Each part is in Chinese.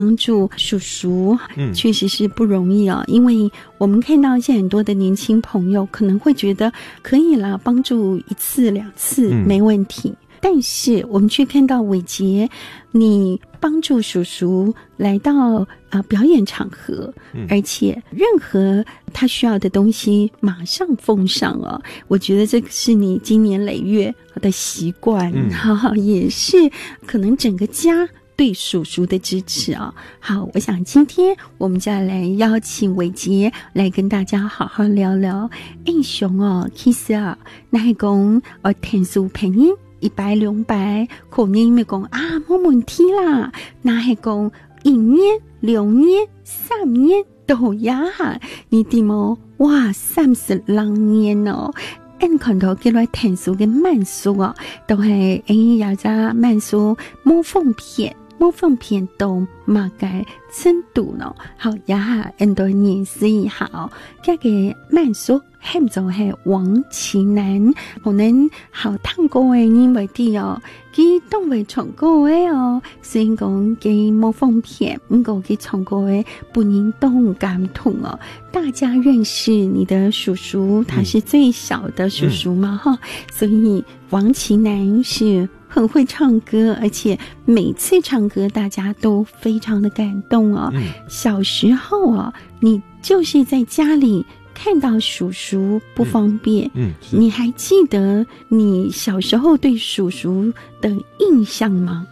帮助叔叔确实是不容易哦，因为我们看到现在很多的年轻朋友可能会觉得可以啦，帮助1次2次没问题，但是我们却看到伟杰你帮助叔叔来到表演场合，而且任何他需要的东西马上奉上哦。我觉得这个是你经年累月的习惯，也是可能整个家对叔叔的支持啊。好，我想今天我们就要来邀请伟杰来跟大家好好聊聊。熊哦，其实啊，那是讲天数便宜100、200，可能因为讲没问题啦，那是讲1年、2年、3年都呀，你知冇？哇，32年哦！按看到幾類天數嘅慢數哦，都係有隻慢數模仿片。模仿片都嘛嘅程度咯，好呀，很多年事以後，這個慢數喊做係王奇南，可能好聽歌嘅因為啲哦，佢都會唱歌嘅哦，雖然講佢模仿片，不過佢唱歌嘅本人都很感動哦。大家認識你的叔叔，他是最小的叔叔嘛，哈，所以王奇南是很会唱歌，而且每次唱歌大家都非常的感动哦。小时候啊，你就是在家里看到叔叔不方便，你还记得你小时候对叔叔的印象吗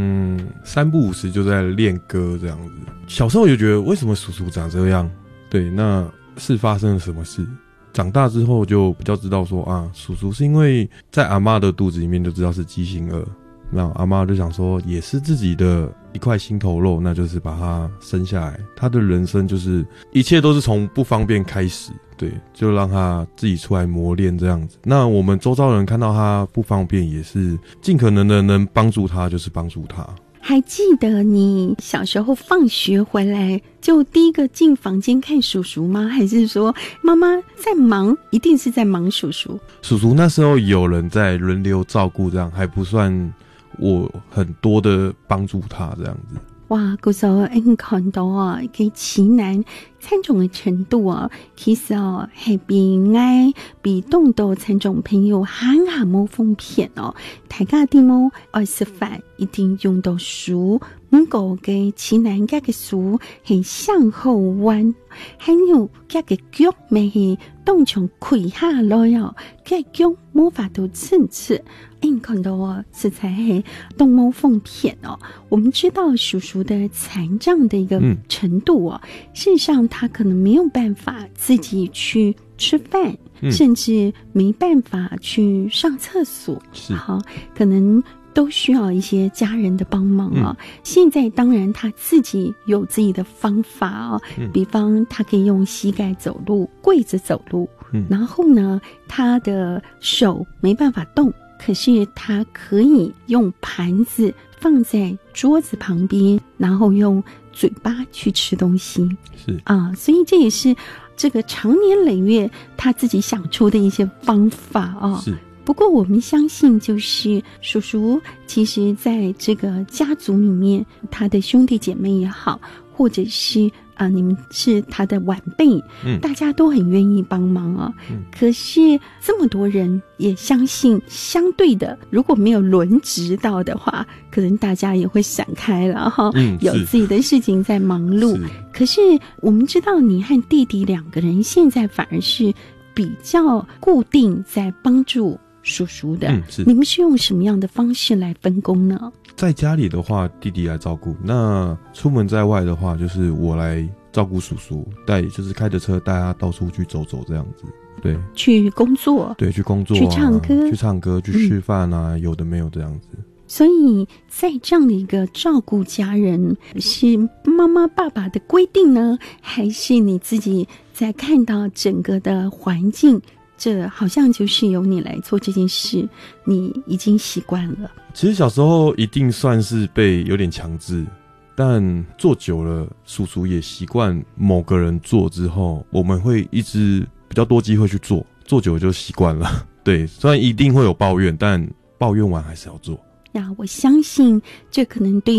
？3不5时就在练歌这样子。小时候就觉得为什么叔叔长这样？对，那是发生了什么事？长大之后就比较知道说叔叔是因为在阿嬷的肚子里面就知道是畸形儿，那阿嬷就想说也是自己的一块心头肉，那就是把他生下来。他的人生就是一切都是从不方便开始，对，就让他自己出来磨练这样子。那我们周遭人看到他不方便，也是尽可能的能帮助他就是帮助他。 还记得你小时候放学回来就第一个进房间看叔叔吗？还是说妈妈在忙，一定是在忙叔叔？ 叔叔那时候有人在轮流照顾，这样还不算我很多的帮助他这样子。 哇，嗰時候看到佢奇難參種嘅程度啊，其實係比動到參種朋友很冇風片哦。大家啲冇食飯一定用到書，唔過嘅奇難家嘅書係向後彎，還有家嘅腳咪係當場跪下來哦，家腳冇法度正直。看到這才係動冇風片哦。我們知道叔叔的殘障的一個程度事實上他可能沒有辦法自己去吃飯，甚至沒辦法去上廁所，好，可能都需要一些家人的幫忙現在當然他自己有自己的方法比方他可以用膝蓋走路，跪着走路，然後呢他的手沒辦法動，可是他可以用盤子放在桌子旁邊，然後用嘴巴去吃東西，是所以這也是這個長年累月他自己想出的一些方法是。不過我們相信就是叔叔其實在這個家族裡面，他的兄弟姐妹也好，或者是你們是他的晚輩，大家都很願意幫忙可是這麼多人也相信，相對的如果沒有輪值到的話，可能大家也會閃開了有自己的事情在忙碌。可是我們知道你和弟弟2個人現在反而是比較固定在幫助叔叔的，你們是用什麼樣的方式來分工呢？ 在家裡的話弟弟來照顧，那出門在外的話就是我來照顧叔叔，就是開着車帶他到處去走走這樣子。對，去工作，對，去工作去唱歌去吃飯有的沒有這樣子。 所以在這樣的一個照顧家人，是媽媽爸爸的規定呢，還是你自己在看到整個的環境，這好像就是由你來做這件事，你已經習慣了？ 其實小時候一定算是被有點強制，但做久了，叔叔也習慣某個人做之後，我們會一直比較多機會去做，做久了就習慣了。對，雖然一定會有抱怨，但抱怨完還是要做。 我相信這可能對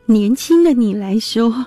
年轻的你来说，